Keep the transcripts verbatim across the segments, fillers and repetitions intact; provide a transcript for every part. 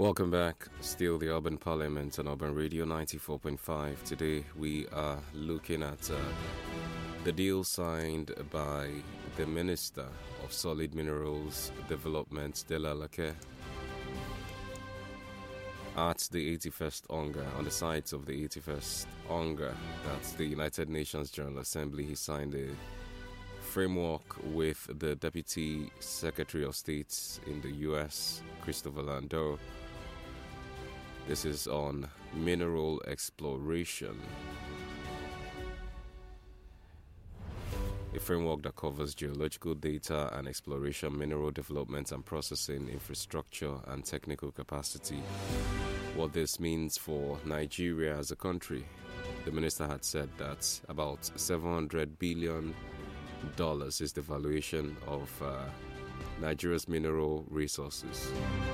Welcome back. Still the Urban Parliament on Urban Radio ninety-four point five. Today we are looking at uh, the deal signed by the Minister of Solid Minerals Development, Dela Lake, at the eighty-first UNGA. On the site of the eighty-first UNGA, that's the United Nations General Assembly, he signed a framework with the Deputy Secretary of State in the U S, Christopher Landau. This is on mineral exploration, a framework that covers geological data and exploration, mineral development and processing, infrastructure and technical capacity. What this means for Nigeria as a country. The minister had said that about seven hundred billion dollars is the valuation of uh, Nigeria's mineral resources.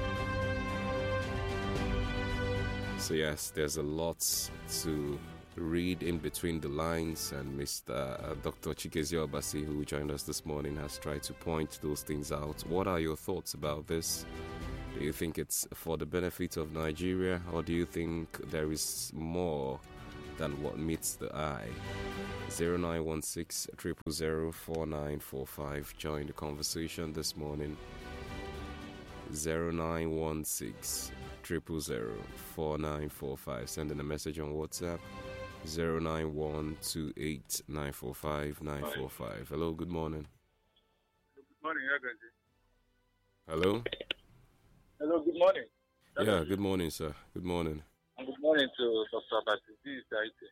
So yes, there's a lot to read in between the lines, and Mister Uh, Doctor Chikezi Obasi, who joined us this morning, has tried to point those things out. What are your thoughts about this? Do you think it's for the benefit of Nigeria, or do you think there is more than what meets the eye? zero nine one six, zero zero zero, four nine four five. Join the conversation this morning. zero nine one six, zero zero zero, four nine four five. Sending a message on WhatsApp. zero nine one two eight nine four five nine four five. Hello, good morning. Good morning, Aganji. Hello? Hello, good morning. Yeah, good morning, sir. Good morning. And good morning to Doctor Batisi Saite.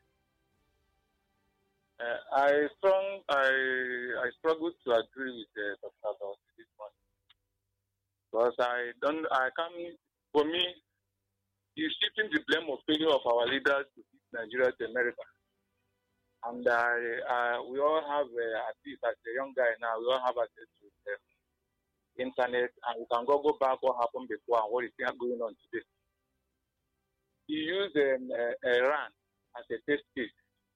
Uh, I strong, I I struggle to agree with uh, Doctor Batisi this morning because I don't, I can't. For me, he's shifting the blame of failure of our leaders to Nigeria to America, and I, uh, we all have, uh, at least as a young guy now, we all have access to the internet, and we can go go back what happened before and what is going on today. He used um, uh, Iran as a test case.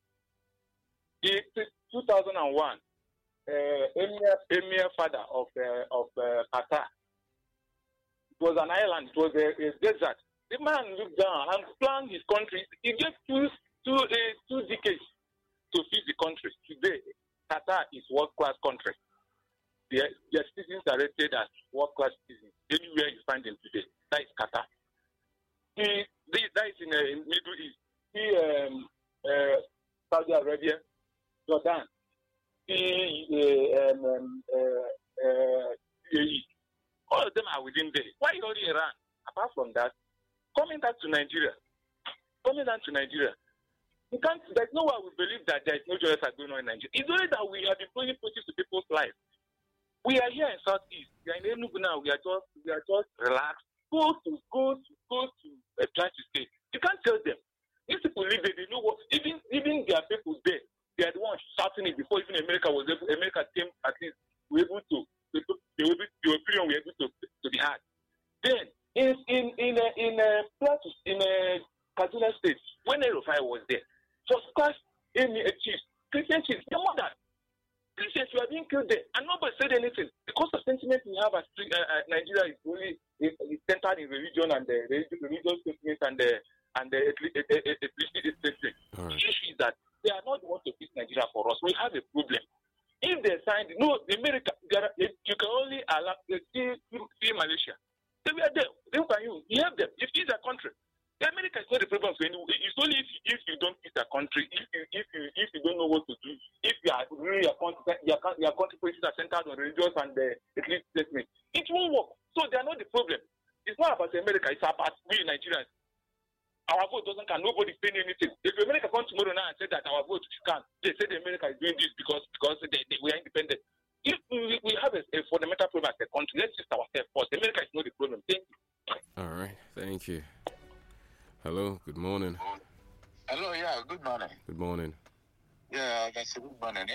In two thousand one, uh, Emir, Emir father of uh, of uh, Qatar. It was an island. It was a, a desert. The man looked down and planned his country. He gave two two uh, two decades to feed the country. Today, Qatar is world class country. Their, their citizens are rated as world class citizens anywhere you find them today. That is Qatar. He, that is in the uh, Middle East. He, um, uh, Saudi Arabia, Jordan, he, uh, um, um, uh, uh, U A E. All of them are within there. Why only Iran? Apart from that, coming back to Nigeria, coming down to Nigeria, we can't. There's no way we believe that there is no genocide going on in Nigeria. It's only that we have been putting approaches to people's lives. We are here in Southeast. We are in Enugu now. We are just, we are just relaxed. Go to, go to, go to a place to stay. You can't tell them. These people live there. They know what. Even, even their people there, they are the ones shouting it before even America was able. America came at least. We were able to. They were able. The opinion we were able to to be had. Then in in in a, in a Plateau, in a Kaduna State, when El-Rufai was there, just class any chiefs, Christian chiefs, their mother. Christians were being killed there, and nobody said anything because the sentiment we have as uh, uh, Nigeria is only is, is centered in religion and the religious, religious statements and the and the ethnicity statements. The issue is that they are not the ones to fix Nigeria for us. We have a problem. If they signed, no, the America, there are, you can only allow the see, see Malaysia. They were there. How can you? You have them. If it's a country, the America is not the problem for anyone. It's only if, if you don't fix a country, if you if you if you don't know what to do, if you are really your country, your, your country policies are centered on religious and the ethnic statement, it won't work. So they are not the problem. It's not about America. It's about we Nigerians. Our vote doesn't count. Nobody's saying anything. If America comes tomorrow now and say that our vote can't, they say the America is doing this because because they, they, we are independent. If we, we have a, a fundamental problem as a country, let's just ourselves first. America is not the problem. Thank you. All right. Thank you. Hello. Good morning. Hello. Yeah. Good morning. Good morning. Yeah, that's a good morning.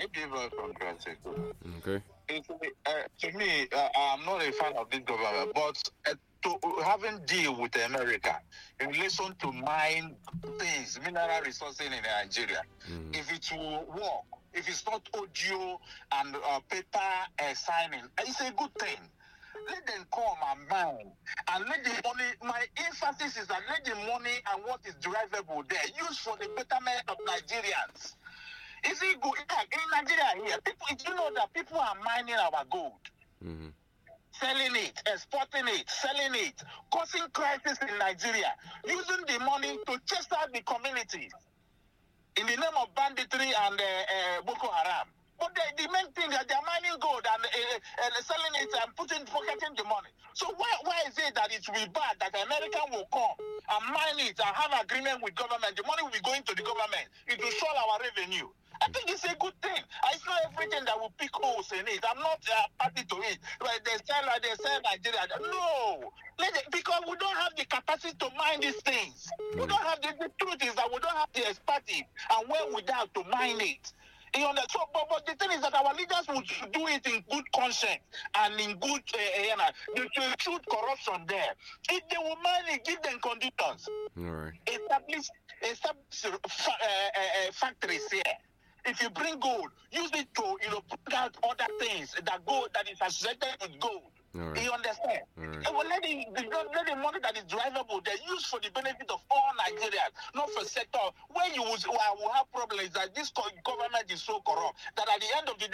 Okay. Uh, to me, uh, I'm not a fan of this government, but uh, to having deal with America in relation to mine things, mineral resources in Nigeria, mm. if it will work, if it's not audio and uh, paper uh, signing, it's a good thing. let them come and mine. And let the money, my emphasis is that let the money and what is derivable there used for the betterment of Nigerians. Is it good? In Nigeria here, people, you know that people are mining our gold. Mm-hmm. Selling it, exporting it, selling it, causing crisis in Nigeria, using the money to chase out the communities in the name of banditry and uh, uh, Boko Haram. But the, the main thing that they're mining gold and, uh, and selling it and putting, pocketing the money. So why why is it that it will be bad that the American will come and mine it and have agreement with government? The money will be going to the government. It will swell our revenue. I think it's a good thing. It's not everything that will pick holes in it. I'm not uh, party to it. Like they sell, like they sell Nigeria. No, Let it, because we don't have the capacity to mine these things. We don't have the, the truth is that we don't have the expertise and where without to mine it. You know, so, but, but the thing is that our leaders would do it in good conscience and in good, uh, you know, they should shoot corruption there. If they will mine it, give them conditions. All right. Establish, establish uh, uh, uh, factories here. If you bring gold, use it to, you know, put out other things that gold that is associated with gold. All right. You understand? All right. And well, let the, the, let the money that is drivable, they're used for the benefit of all Nigerians, not for sector. Where you will, will have problems that this government is so corrupt that at the end of the day,